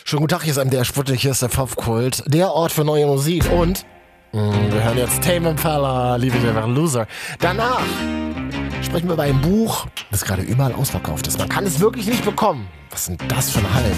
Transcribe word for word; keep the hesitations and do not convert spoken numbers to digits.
Schönen guten Tag, hier ist M D R Sputnik, hier ist der Popkult, der Ort für neue Musik und mh, wir hören jetzt Tame Impala, Liebe der Loser. Danach sprechen wir über ein Buch, das gerade überall ausverkauft ist. Man kann es wirklich nicht bekommen. Was sind das für eine Hallen?